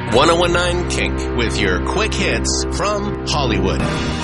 1019 Kink with your quick hits from Hollywood.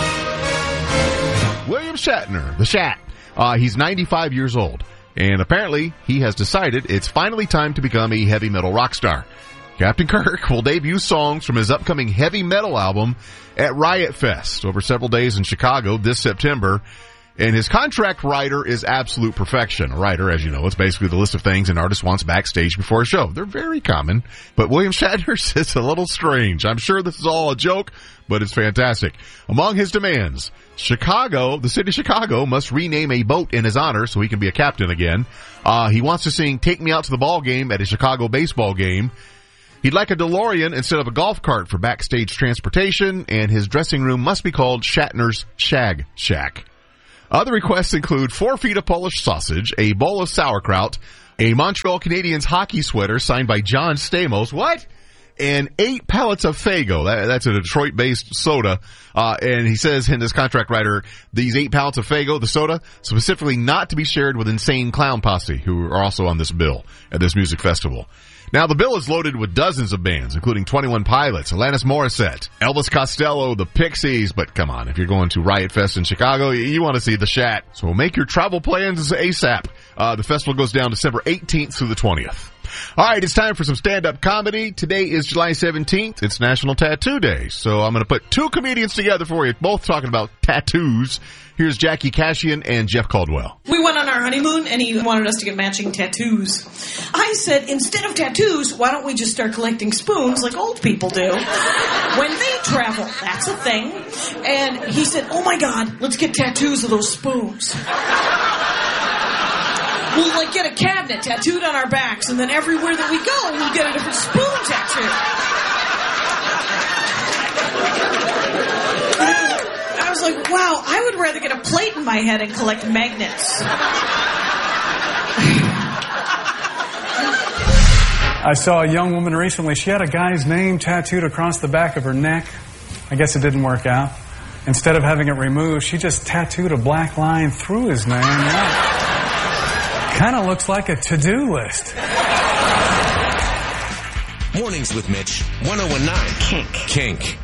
William Shatner, the Shat. He's 95 years old, and apparently he has decided it's finally time to become a heavy metal rock star. Captain Kirk will debut songs from his upcoming heavy metal album at Riot Fest over several days in Chicago this September. And his contract writer is absolute perfection. A writer, as you know, it's basically the list of things an artist wants backstage before a show. They're very common, but William Shatner's is a little strange. I'm sure this is all a joke, but it's fantastic. Among his demands, the city of Chicago must rename a boat in his honor so he can be a captain again. He wants to sing Take Me Out to the Ball Game at a Chicago baseball game. He'd like a DeLorean instead of a golf cart for backstage transportation, and his dressing room must be called Shatner's Shag Shack. Other requests include 4 feet of Polish sausage, a bowl of sauerkraut, a Montreal Canadiens hockey sweater signed by John Stamos. What? And 8 pallets of Faygo. That's a Detroit-based soda. And he says in his contract writer, these 8 pallets of Faygo, the soda, specifically not to be shared with Insane Clown Posse, who are also on this bill at this music festival. Now, the bill is loaded with dozens of bands, including 21 Pilots, Alanis Morissette, Elvis Costello, the Pixies. But come on, if you're going to Riot Fest in Chicago, you want to see the Shat. So make your travel plans ASAP. The festival goes down December 18th through the 20th. All right, it's time for some stand-up comedy. Today is July 17th. It's National Tattoo Day. So I'm going to put 2 comedians together for you, both talking about tattoos. Here's Jackie Kashian and Jeff Caldwell. We went on our honeymoon, and he wanted us to get matching tattoos. I said, instead of tattoos, why don't we just start collecting spoons like old people do when they travel? That's a thing. And he said, oh my God, let's get tattoos of those spoons. We'll get a cabinet tattooed on our backs, and then everywhere that we go, we'll get a different spoon tattoo. I was like, wow, I would rather get a plate in my head and collect magnets. I saw a young woman recently. She had a guy's name tattooed across the back of her neck. I guess it didn't work out. Instead of having it removed, she just tattooed a black line through his name. Kind of looks like a to-do list. Mornings with Mitch, 1019 Kink.